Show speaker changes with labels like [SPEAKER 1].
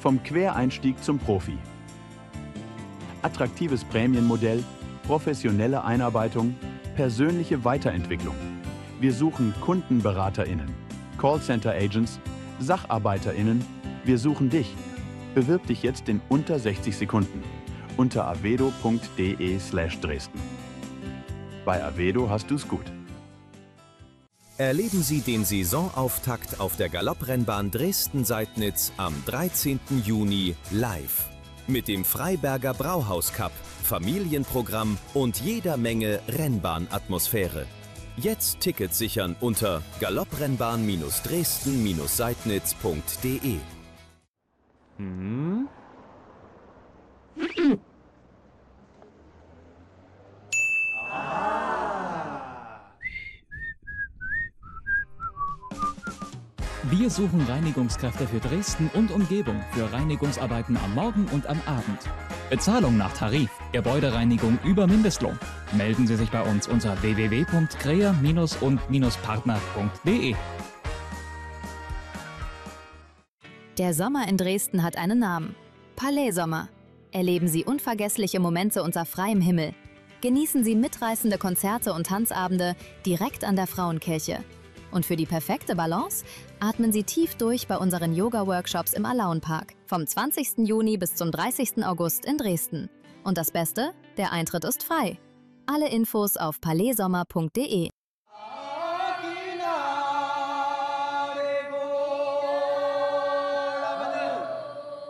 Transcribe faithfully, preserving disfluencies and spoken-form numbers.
[SPEAKER 1] Vom Quereinstieg zum Profi. Attraktives Prämienmodell, professionelle Einarbeitung, persönliche Weiterentwicklung. Wir suchen KundenberaterInnen, Callcenter-Agents, SacharbeiterInnen. Wir suchen dich. Bewirb dich jetzt in unter sechzig Sekunden unter avedo punkt de slash Dresden. Bei Avedo hast du's gut.
[SPEAKER 2] Erleben Sie den Saisonauftakt auf der Galopprennbahn Dresden-Seidnitz am dreizehnten Juni live. Mit dem Freiberger Brauhaus Cup, Familienprogramm und jeder Menge Rennbahnatmosphäre. Jetzt Tickets sichern unter galopprennbahn Dresden Seidnitz punkt de.
[SPEAKER 3] Hm?
[SPEAKER 4] Wir suchen Reinigungskräfte für Dresden und Umgebung für Reinigungsarbeiten am Morgen und am Abend. Bezahlung nach Tarif, Gebäudereinigung über Mindestlohn. Melden Sie sich bei uns unter w w w punkt krea und partner punkt de.
[SPEAKER 5] Der Sommer in Dresden hat einen Namen. Palais Sommer. Erleben Sie unvergessliche Momente unter freiem Himmel. Genießen Sie mitreißende Konzerte und Tanzabende direkt an der Frauenkirche. Und für die perfekte Balance atmen Sie tief durch bei unseren Yoga-Workshops im Alaunpark vom zwanzigsten Juni bis zum dreißigsten August in Dresden. Und das Beste? Der Eintritt ist frei. Alle Infos auf palais sommer punkt de.